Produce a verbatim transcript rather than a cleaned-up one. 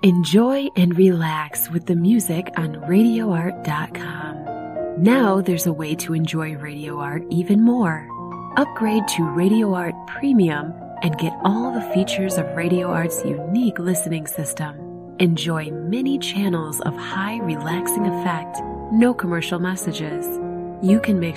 Enjoy and relax with the music on radio art dot com. Now there's a way to enjoy Radio Art even more. Upgrade to Radio Art Premium and get all the features of Radio Art's unique listening system. Enjoy many channels of high relaxing effect, no commercial messages. You can mix